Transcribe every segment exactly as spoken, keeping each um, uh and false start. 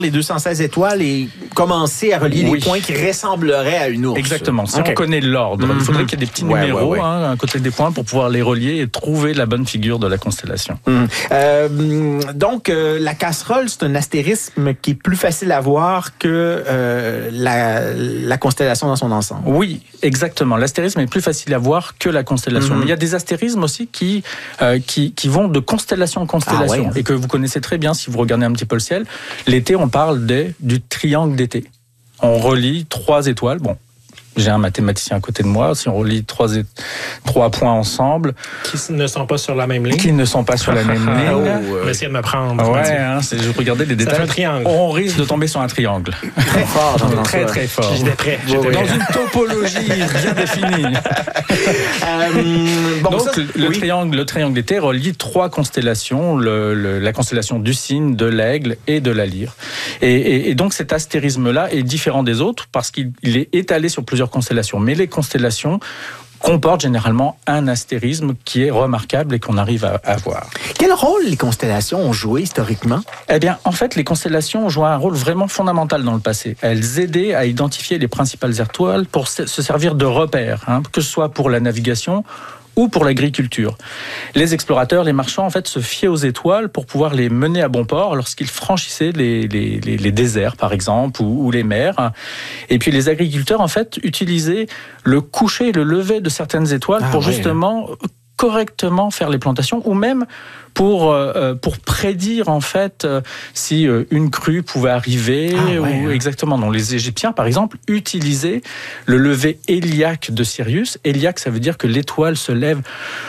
les deux cent seize étoiles et commencer à relier oui. les points qui ressembleraient à une ours. Exactement. Si okay. on connaît l'ordre, mm-hmm. il faudrait qu'il y ait des petits ouais, numéros ouais, ouais. Hein, à côté des points pour pouvoir les relier et trouver la bonne figure de la constellation. Mm. Euh, donc, euh, la casserole, c'est un astérisme qui est plus facile à voir que euh, la, la constellation dans son ensemble. Oui, exactement. L'astérisme est plus facile à voir que la constellation. Mm-hmm. Mais il y a des astérismes aussi qui, euh, qui, qui vont de constellation en constellation ah, ouais. et que vous connaissez très bien si vous regardez un petit peu le ciel. L'été, on parle des, du triangle d'été. On relie trois étoiles. Bon, j'ai un mathématicien à côté de moi. Si on relie trois, é- trois points ensemble... Qui ne sont pas sur la même ligne. Qui ne sont pas sur la même ligne. Oh, euh... Essayez de me prendre. Ouais, hein, c'est, je regardais les détails. Ça fait un triangle. On risque de tomber sur un triangle. Très fort. Très, très fort. J'étais prêt. J'étais Dans prêt. une topologie bien définie. euh, bon, Donc, ça, le, oui. triangle, le triangle d'été relie trois constellations, le, le, la constellation du Cygne, de l'Aigle et de la Lyre. Et, et, et donc, cet astérisme-là est différent des autres parce qu'il il est étalé sur plusieurs constellations. Mais les constellations comportent généralement un astérisme qui est remarquable et qu'on arrive à, à voir. Quel rôle les constellations ont joué historiquement? Eh bien, en fait, les constellations ont joué un rôle vraiment fondamental dans le passé. Elles aidaient à identifier les principales étoiles pour se servir de repères, hein, que ce soit pour la navigation ou pour l'agriculture. Les explorateurs, les marchands, en fait, se fiaient aux étoiles pour pouvoir les mener à bon port lorsqu'ils franchissaient les, les, les, les déserts, par exemple, ou, ou les mers. Et puis les agriculteurs, en fait, utilisaient le coucher et le lever de certaines étoiles ah, pour ouais, justement... Hein. correctement faire les plantations ou même pour euh, pour prédire en fait euh, si euh, une crue pouvait arriver ah, ouais, ou ouais. exactement. Donc les Égyptiens par exemple utilisaient le lever héliaque de Sirius. Héliaque, ça veut dire que l'étoile se lève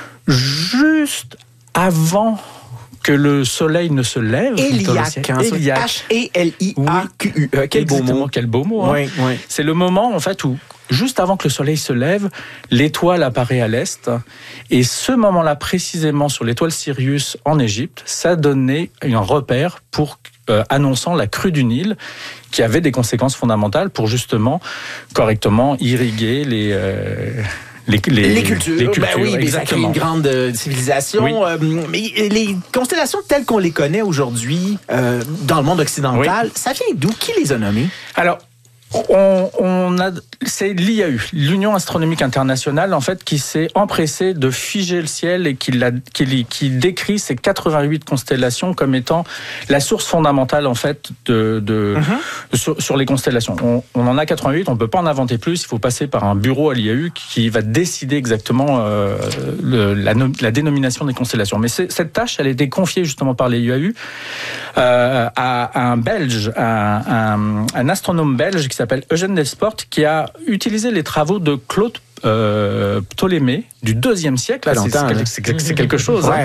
juste avant que le soleil ne se lève. Héliaque, hein, H E L I A Q U E. Quel beau mot. Quel beau mot. Hein. Oui, oui. C'est le moment en fait où juste avant que le soleil se lève, l'étoile apparaît à l'est. Et ce moment-là, précisément sur l'étoile Sirius en Égypte, ça donnait un repère pour euh, annonçant la crue du Nil, qui avait des conséquences fondamentales pour justement correctement irriguer les... Euh, Les, les, les cultures, les cultures ben oui, mais ça crée une grande euh, civilisation. Oui. Euh, mais les constellations telles qu'on les connaît aujourd'hui euh, dans le monde occidental, oui. ça vient d'où? Qui les a nommées? Alors, on, on a, c'est l'I A U, l'Union astronomique internationale, en fait, qui s'est empressée de figer le ciel et qui, l'a, qui, qui décrit ces quatre-vingt-huit constellations comme étant la source fondamentale, en fait, de, de, uh-huh. sur, sur les constellations. On, on en a quatre-vingt-huit, on ne peut pas en inventer plus, il faut passer par un bureau à l'I A U qui va décider exactement euh, le, la, la dénomination des constellations. Mais cette tâche, elle a été confiée justement par l'I A U euh, à, à un Belge, à un, un astronome belge qui s'appelle Eugène Delsport, qui a utilisé les travaux de Claude euh, Ptolémée du deuxième siècle. Là, c'est, c'est, c'est, c'est quelque chose. Ouais. Hein.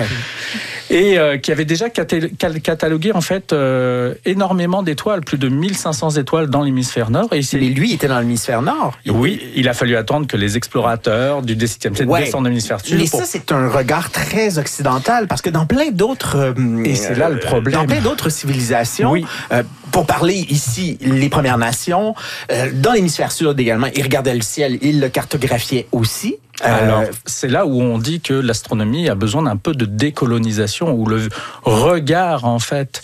Et euh, qui avait déjà catalogué en fait euh, énormément d'étoiles, plus de mille cinq cents étoiles dans l'hémisphère nord. Et Mais lui était dans l'hémisphère nord. Oui, il a fallu attendre que les explorateurs du dix-septième siècle ouais. descendent dans l'hémisphère sud. Mais pour... ça, c'est un regard très occidental, parce que dans plein d'autres... Euh, et c'est là le problème. Dans plein d'autres civilisations, oui. euh, pour parler ici, les Premières Nations, euh, dans l'hémisphère sud également, ils regardaient le ciel, ils le cartographiaient aussi. Alors, c'est là où on dit que l'astronomie a besoin d'un peu de décolonisation, où le regard, en fait,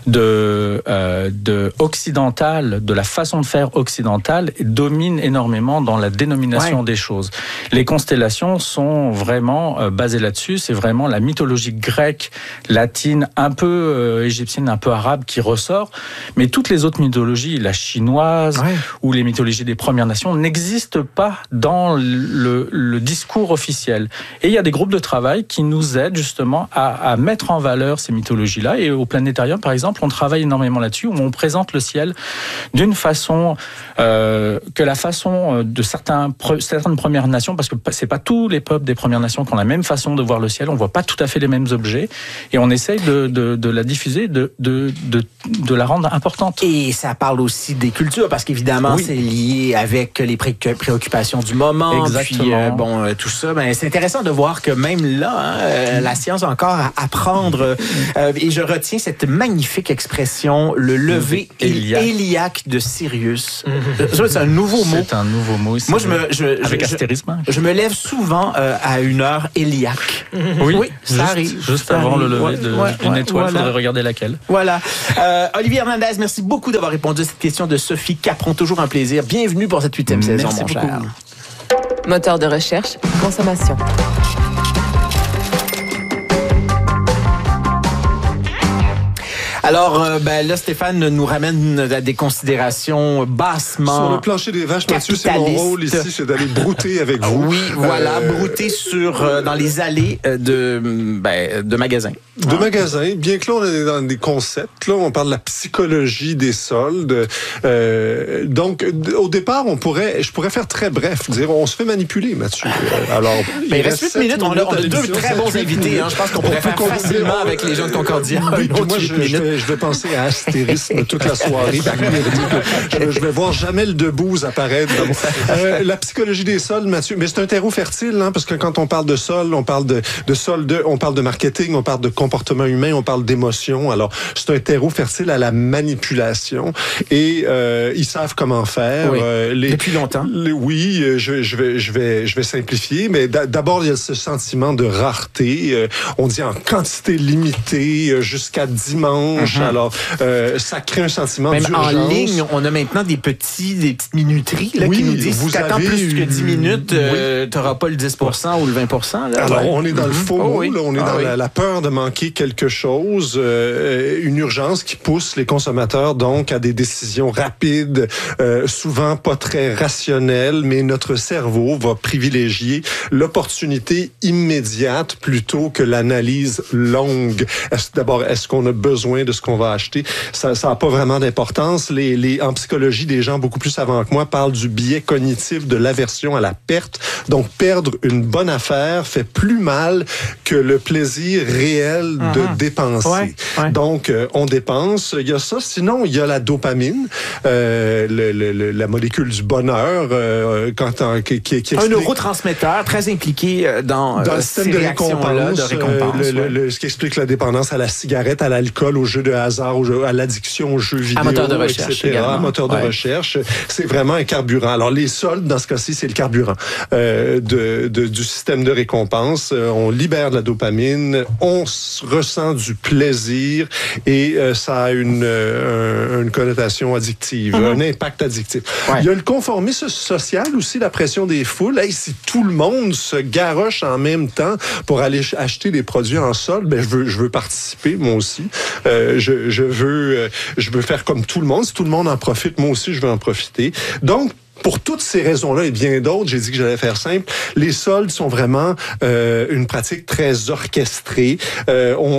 de, euh, de occidental, de la façon de faire occidentale, domine énormément dans la dénomination ouais. des choses. Les constellations sont vraiment euh, basées là-dessus. C'est vraiment la mythologie grecque, latine, un peu euh, égyptienne, un peu arabe qui ressort. Mais toutes les autres mythologies, la chinoise ouais. ou les mythologies des Premières Nations, n'existent pas dans le, le discours officiel. Et il y a des groupes de travail qui nous aident justement à, à mettre en valeur ces mythologies-là. Et au Planétarium, par exemple, on travaille énormément là-dessus, où on présente le ciel d'une façon euh, que la façon de certains, certaines Premières Nations, parce que c'est pas tous les peuples des Premières Nations qui ont la même façon de voir le ciel, on voit pas tout à fait les mêmes objets, et on essaye de, de, de la diffuser, de, de, de, de la rendre importante. Et ça parle aussi des cultures, parce qu'évidemment, oui. c'est lié avec les pré- préoccupations du moment. Exactement. Puis, euh, bon, bon, euh, tout ça. Ben, c'est intéressant de voir que même là, hein, euh, la science a encore à apprendre. Euh, et je retiens cette magnifique expression, le lever héliaque, héliaque de Sirius. Mm-hmm. C'est un nouveau mot. C'est un nouveau mot. Moi, je me, je, avec je, astérisme. Je, je me lève souvent euh, à une heure héliaque. Mm-hmm. Oui, oui, ça juste, arrive. Juste ça avant arrive. le lever ouais, d'une ouais, ouais, étoile, il voilà. faudrait regarder laquelle. Voilà. Euh, Olivier Hernandez, merci beaucoup d'avoir répondu à cette question de Sophie Capron. Toujours un plaisir. Bienvenue pour cette huitième saison, merci mon beaucoup. cher. Moteur de recherche, consommation. Alors, euh, ben là, Stéphane nous ramène à des considérations bassement sur le plancher des vaches, Mathieu, c'est mon rôle ici, c'est d'aller brouter avec vous. Oui, voilà, euh... brouter sur euh, dans les allées de ben, de magasins. De ah. magasins, bien que là, on est dans des concepts. Là, on parle de la psychologie des soldes. Euh, donc, au départ, on pourrait, je pourrais faire très bref, dire, on se fait manipuler, Mathieu. Alors, ben, il reste huit minutes. On a, on a deux très bons invités. Hein, je pense qu'on pourrait faire facilement on... avec les gens de Concordia. Oui, moi, je, je, vais, je vais penser à astérisme toute la soirée. je, je vais voir Jamel Debbouze apparaître. Euh, la psychologie des soldes, Mathieu, mais c'est un terreau fertile, hein, parce que quand on parle de soldes, on parle de, de soldes, on parle de marketing, on parle de comportement humain, on parle d'émotion. Alors, c'est un terreau fertile à la manipulation et euh, ils savent comment faire. Oui. Euh, les, Depuis longtemps. Les, oui, je, je vais, je vais, je vais simplifier, mais d'abord il y a ce sentiment de rareté. Euh, on dit en quantité limitée jusqu'à dimanche. Mm-hmm. Alors, euh, ça crée un sentiment même d'urgence. En ligne, on a maintenant des petits, des petites minuteries là, oui, qui nous disent si tu attends plus que dix minutes, oui. euh, tu n'auras pas le dix pour cent ou le vingt pour cent. Là, Alors, ouais. on est dans le faux oh, mot, oui. là, on est ah, dans oui. la, la peur de manquer quelque chose, euh, une urgence qui pousse les consommateurs donc à des décisions rapides, euh, souvent pas très rationnelles, mais notre cerveau va privilégier l'opportunité immédiate plutôt que l'analyse longue. Est-ce, d'abord, est-ce qu'on a besoin de ce qu'on va acheter? Ça n'a pas vraiment d'importance. Les, les, en psychologie, des gens beaucoup plus savants que moi parlent du biais cognitif de l'aversion à la perte. Donc, perdre une bonne affaire fait plus mal que le plaisir réel de uh-huh. dépenser. Ouais, ouais. Donc, euh, on dépense. Il y a ça. Sinon, il y a la dopamine, euh, le, le, la molécule du bonheur, euh, quand on, qui, qui, qui explique... Un neurotransmetteur très impliqué dans, dans euh, le système de récompense, de récompense euh, le, ouais. le, ce qui explique la dépendance à la cigarette, à l'alcool, aux jeux de hasard, aux jeux, à l'addiction aux jeux vidéo, à moteur de recherche, et cetera. Moteur de ouais. recherche. C'est vraiment un carburant. Alors, les soldes, dans ce cas-ci, c'est le carburant euh, de, de, du système de récompense. Euh, on libère de la dopamine, on ressent du plaisir et euh, ça a une, euh, une connotation addictive, mm-hmm. un impact addictif. Ouais. Il y a le conformisme social aussi, la pression des foules. Hey, si tout le monde se garoche en même temps pour aller acheter des produits en solde, ben je veux, je veux participer moi aussi. Euh, je, je veux, euh, je veux faire comme tout le monde. Si tout le monde en profite, moi aussi je veux en profiter. Donc pour toutes ces raisons-là et bien d'autres, j'ai dit que j'allais faire simple, les soldes sont vraiment euh, une pratique très orchestrée. Euh, on,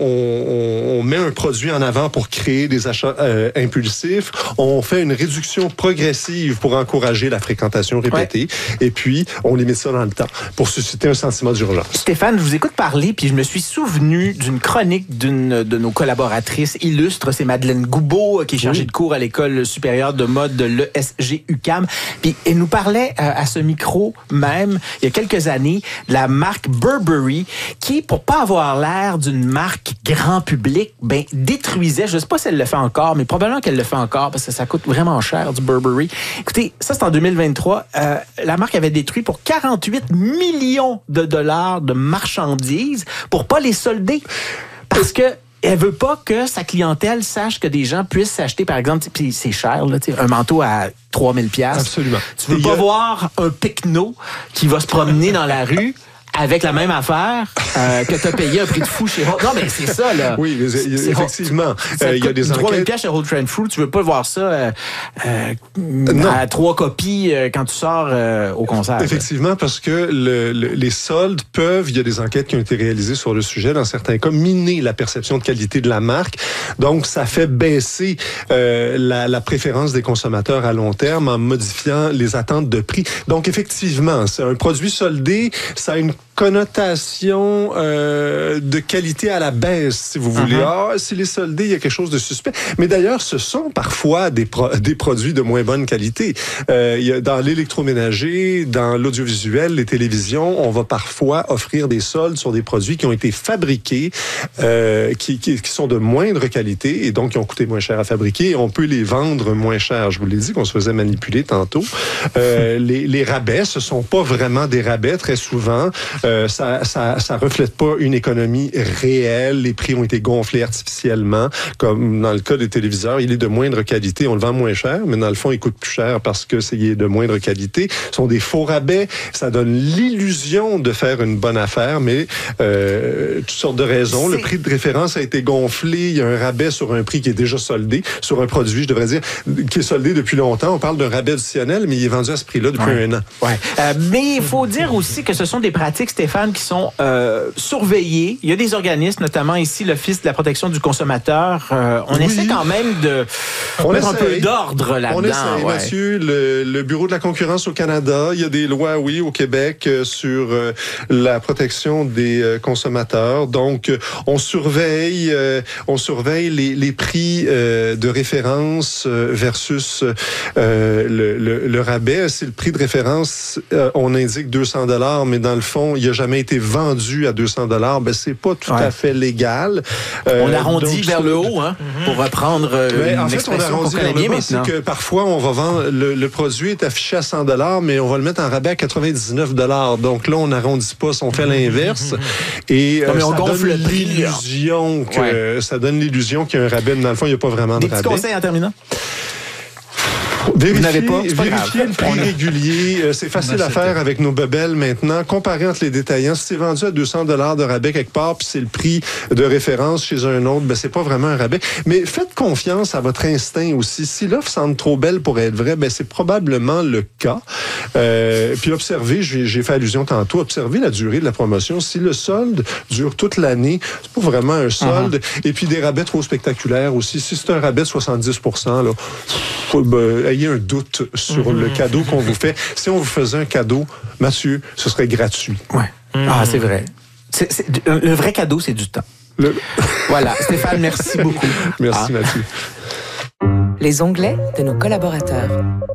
on, on met un produit en avant pour créer des achats euh, impulsifs. On fait une réduction progressive pour encourager la fréquentation répétée. Ouais. Et puis, on limite ça dans le temps pour susciter un sentiment d'urgence. Stéphane, je vous écoute parler, puis je me suis souvenu d'une chronique d'une de nos collaboratrices illustres. C'est Madeleine Goubeau, qui est chargée oui. de cours à l'École supérieure de mode de l'E S G U Q A M. Puis elle nous parlait euh, à ce micro même, il y a quelques années, de la marque Burberry, qui, pour pas avoir l'air d'une marque grand public, ben détruisait, je sais pas si elle le fait encore, mais probablement qu'elle le fait encore, parce que ça coûte vraiment cher, du Burberry. Écoutez, ça c'est en deux mille vingt-trois, euh, la marque avait détruit pour quarante-huit millions de dollars de marchandises pour pas les solder. Parce que elle veut pas que sa clientèle sache que des gens puissent s'acheter, par exemple, puis c'est cher, là, un manteau à trois mille dollars. Absolument. Tu veux Et pas a... voir un pecno qui va se promener dans la rue avec la même affaire euh, que tu as payé un prix de fou chez Holt. Non, mais c'est ça, là. Oui, mais c'est, c'est effectivement. Il euh, y a des trois mille enquêtes. dollars chez Holt Trend Fruit, tu veux pas voir ça euh, euh, à trois copies euh, quand tu sors euh, au concert. Effectivement, là. Parce que le, le, les soldes peuvent, il y a des enquêtes qui ont été réalisées sur le sujet, dans certains cas, miner la perception de qualité de la marque. Donc, ça fait baisser euh, la, la préférence des consommateurs à long terme en modifiant les attentes de prix. Donc, effectivement, c'est un produit soldé, ça a une connotation euh, de qualité à la baisse, si vous voulez. Uh-huh. Ah, si les soldés, il y a quelque chose de suspect. Mais d'ailleurs, ce sont parfois des, pro- des produits de moins bonne qualité. Euh, il y a, dans l'électroménager, dans l'audiovisuel, les télévisions, on va parfois offrir des soldes sur des produits qui ont été fabriqués, euh, qui, qui, qui sont de moindre qualité et donc qui ont coûté moins cher à fabriquer. Et on peut les vendre moins cher. Je vous l'ai dit qu'on se faisait manipuler tantôt. Euh, les, les rabais, ce sont pas vraiment des rabais très souvent. Euh, ça, ça, ça reflète pas une économie réelle. Les prix ont été gonflés artificiellement. Comme dans le cas des téléviseurs, il est de moindre qualité. On le vend moins cher, mais dans le fond, il coûte plus cher parce que c'est de moindre qualité. Ce sont des faux rabais. Ça donne l'illusion de faire une bonne affaire, mais euh, toutes sortes de raisons. C'est... Le prix de référence a été gonflé. Il y a un rabais sur un prix qui est déjà soldé, sur un produit, je devrais dire, qui est soldé depuis longtemps. On parle d'un rabais additionnel, mais il est vendu à ce prix-là depuis ouais. un an. Ouais. Euh, mais il faut dire aussi que ce sont des pratiques, Stéphane, qui sont euh, surveillées. Il y a des organismes, notamment ici l'Office de la protection du consommateur. Euh, on oui. essaie quand même de on mettre un peu d'ordre là-dedans. On essaie, ouais. Mathieu. Le, le Bureau de la concurrence au Canada, il y a des lois, oui, au Québec euh, sur euh, la protection des euh, consommateurs. Donc, euh, on surveille, euh, on surveille les, les prix euh, de référence euh, versus euh, le, le, le rabais. C'est le prix de référence. Euh, on indique deux cents dollars, mais dans le fond, il n'a jamais été vendu à deux cents dollars. Ben, c'est pas tout ouais. à fait légal. Euh, on arrondit donc, vers le haut, hein, mm-hmm. pour reprendre euh, une en fait, expression qu'on connaît bien maintenant. C'est que parfois, on va vendre, le, le produit est affiché à cent dollars, mais on va le mettre en rabais à quatre-vingt-dix-neuf dollars. Donc là, on n'arrondit pas, on fait l'inverse. Et non, mais on ça gonfle donne le prix, l'illusion que, ouais. ça donne l'illusion qu'il y a un rabais, mais dans le fond, il n'y a pas vraiment Des de rabais. Des petits conseils en terminant? Vérifier, Vous n'avez pas, c'est pas vérifier le prix régulier, euh, c'est facile à faire avec nos bebelles maintenant. Comparer entre les détaillants, si c'est vendu à deux cents dollars de rabais quelque part, puis c'est le prix de référence chez un autre, ben c'est pas vraiment un rabais. Mais faites confiance à votre instinct aussi. Si l'offre semble trop belle pour être vraie, ben c'est probablement le cas. Euh, puis observez, j'ai, j'ai fait allusion tantôt, observez la durée de la promotion. Si le solde dure toute l'année, c'est pas vraiment un solde. Uh-huh. Et puis des rabais trop spectaculaires aussi. Si c'est un rabais de soixante-dix pour cent, là, faut, ben, ayez un doute sur mm-hmm. le cadeau qu'on vous fait. Si on vous faisait un cadeau, Mathieu, ce serait gratuit. Ouais. Mm-hmm. Ah, c'est vrai. C'est, c'est, le vrai cadeau, c'est du temps. Le... Voilà. Stéphane, merci beaucoup. Merci, ah. Mathieu. Les onglets de nos collaborateurs.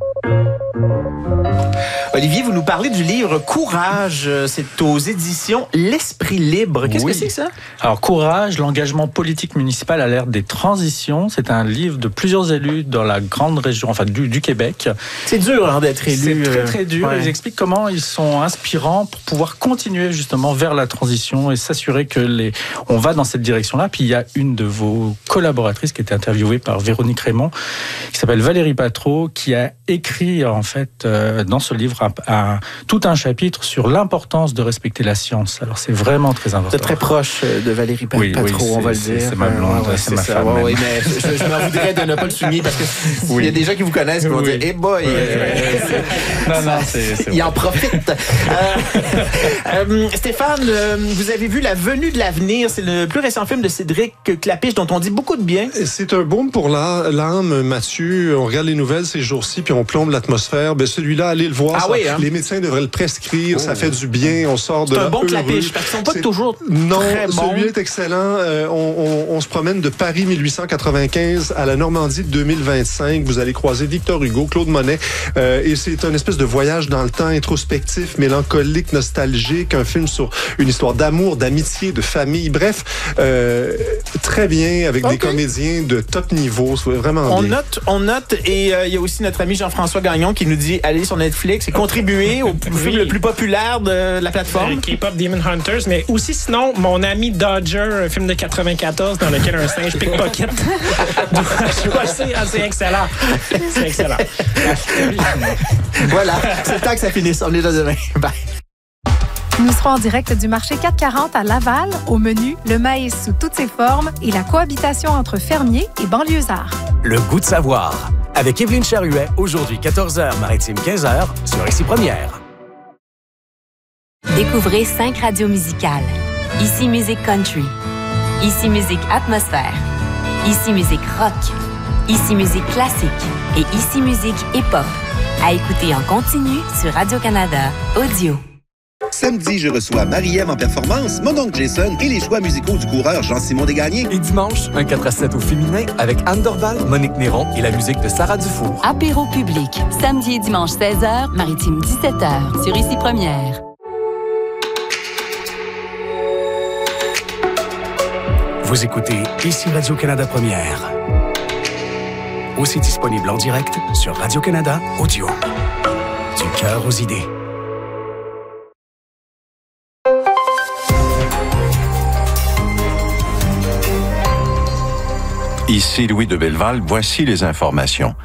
Olivier, vous nous parlez du livre Courage. C'est aux éditions L'Esprit Libre. Qu'est-ce oui. que c'est que ça? Alors, Courage, l'engagement politique municipal à l'ère des transitions. C'est un livre de plusieurs élus dans la grande région, enfin, du, du Québec. C'est dur hein, d'être élu. C'est très, très dur. Ouais. Ils expliquent comment ils sont inspirants pour pouvoir continuer justement vers la transition et s'assurer que les, on va dans cette direction-là. Puis il y a une de vos collaboratrices qui a été interviewée par Véronique Raymond, qui s'appelle Valérie Patreau, qui a écrit en fait euh, dans ce livre un, un, tout un chapitre sur l'importance de respecter la science. Alors c'est vraiment très important. C'est très proche de Valérie Patreau, oui, oui, on va le c'est, dire. C'est ma blonde, ouais, ouais, c'est, c'est ma ça, femme. Ouais, ouais, mais je, je m'en voudrais de ne pas le souligner parce que oui. il y a des gens qui vous connaissent qui vont oui. dire, hey boy, oui. euh, non, non, c'est, c'est il en profite. euh, euh, Stéphane, euh, vous avez vu La Venue de l'avenir, c'est le plus récent film de Cédric Klapisch dont on dit beaucoup de bien. C'est un baume pour l'âme, Mathieu. On regarde les nouvelles ces jours-ci puis on plombe l'atmosphère. Ben celui-là, allez le voir. Ah ça, oui, hein? Les médecins devraient le prescrire. Oh. Ça fait du bien. On sort de c'est là. C'est un bon Klapisch parce qu'ils sont pas c'est... toujours non, très bons. Celui-là est excellent. Euh, on, on, on se promène de Paris dix-huit cent quatre-vingt-quinze à la Normandie de deux mille vingt-cinq. Vous allez croiser Victor Hugo, Claude Monet. Euh, et c'est un espèce de voyage dans le temps introspectif, mélancolique, nostalgique. Un film sur une histoire d'amour, d'amitié, de famille. Bref, euh, très bien avec okay. des comédiens de top niveau. C'est vraiment on bien. Note, on note. Et il euh, y a aussi notre ami Jean-François Gagnon qui nous dit allez sur Netflix et contribuer au oui. film le plus populaire de la plateforme. Euh, K-pop Demon Hunters, mais aussi sinon Mon ami Dodger, un film de quatre-vingt-quatorze dans lequel un singe pickpocket doit choisir. Ah, c'est excellent. C'est excellent. Voilà, c'est le temps que ça finisse. On est là demain. Bye. Nous serons en direct du marché quatre cent quarante à Laval. Au menu, le maïs sous toutes ses formes et la cohabitation entre fermiers et banlieusards. Le goût de savoir. Avec Evelyne Charuet, aujourd'hui quatorze heures, Maritime quinze heures, sur Ici Première. Découvrez cinq radios musicales. Ici Musique Country. Ici Musique Atmosphère. Ici Musique Rock. Ici Musique Classique. Et Ici Musique Hip-Hop. À écouter en continu sur Radio-Canada Audio. Samedi, je reçois Marie-Ève en performance, mon oncle Jason et les choix musicaux du coureur Jean-Simon Desgagnés. Et dimanche, un quatre à sept au féminin avec Anne Dorval, Monique Néron et la musique de Sarah Dufour. Apéro public, samedi et dimanche seize heures, Maritime dix-sept heures, sur Ici Première. Vous écoutez Ici Radio-Canada Première. Aussi disponible en direct sur Radio-Canada Audio. Du cœur aux idées. Ici Louis de Belleval, voici les informations.